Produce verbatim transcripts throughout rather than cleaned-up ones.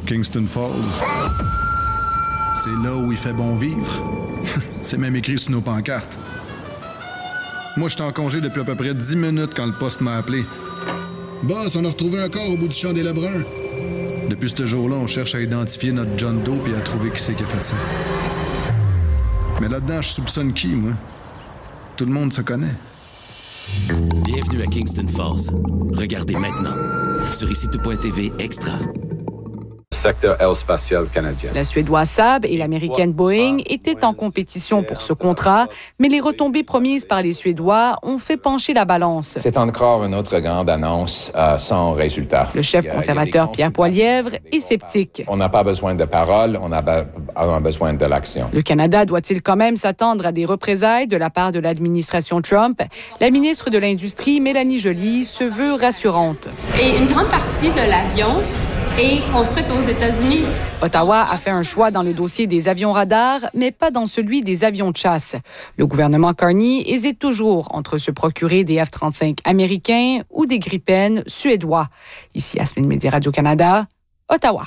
Kingston Falls. C'est là où il fait bon vivre. C'est même écrit sur nos pancartes. Moi, j'étais en congé depuis à peu près dix minutes quand le poste m'a appelé. Boss, on a retrouvé un corps au bout du champ des Lebrun. Depuis ce jour-là, on cherche à identifier notre John Doe et à trouver qui c'est qui a fait ça. Mais là-dedans, je soupçonne qui, moi? Tout le monde se connaît. Bienvenue à Kingston Falls. Regardez maintenant sur ici tout point t v Extra. Secteur aérospatial canadien. La suédoise Saab et l'américaine Boeing étaient en compétition pour ce contrat, mais les retombées promises par les Suédois ont fait pencher la balance. C'est encore une autre grande annonce euh, sans résultat. Le chef conservateur Pierre Poilievre est sceptique. On n'a pas besoin de paroles, on a, be- on a besoin de l'action. Le Canada doit-il quand même s'attendre à des représailles de la part de l'administration Trump? La ministre de l'Industrie, Mélanie Joly, se veut rassurante. Et une grande partie de l'avion est construite aux États-Unis. Ottawa a fait un choix dans le dossier des avions radars, mais pas dans celui des avions de chasse. Le gouvernement Carney hésite toujours entre se procurer des F trente-cinq américains ou des Gripen suédois. Ici, Yasmine Média Radio-Canada, Ottawa.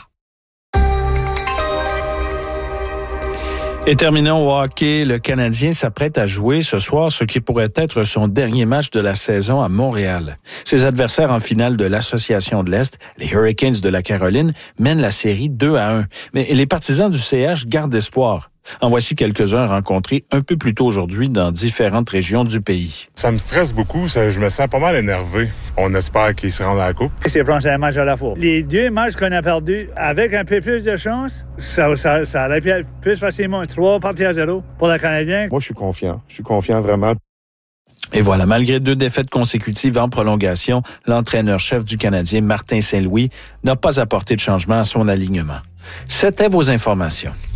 Et terminons au hockey. Le Canadien s'apprête à jouer ce soir ce qui pourrait être son dernier match de la saison à Montréal. Ses adversaires en finale de l'Association de l'Est, les Hurricanes de la Caroline, mènent la série deux à un. Mais les partisans du C H gardent espoir. En voici quelques-uns rencontrés un peu plus tôt aujourd'hui dans différentes régions du pays. Ça me stresse beaucoup, ça, je me sens pas mal énervé. On espère qu'ils se rendent à la coupe. C'est prendre un match à la fois. Les deux matchs qu'on a perdus, avec un peu plus de chance, ça, ça, ça allait plus facilement. Trois parties à zéro pour le Canadien. Moi, je suis confiant. Je suis confiant vraiment. Et voilà, malgré deux défaites consécutives en prolongation, l'entraîneur-chef du Canadien, Martin Saint-Louis, n'a pas apporté de changement à son alignement. C'était vos informations.